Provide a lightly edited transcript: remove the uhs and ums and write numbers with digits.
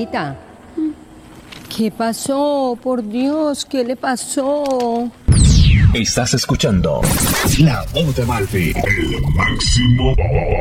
Juanita. ¿Qué pasó? Por Dios, ¿qué le pasó? Estás escuchando La Voz de Malfi, el máximo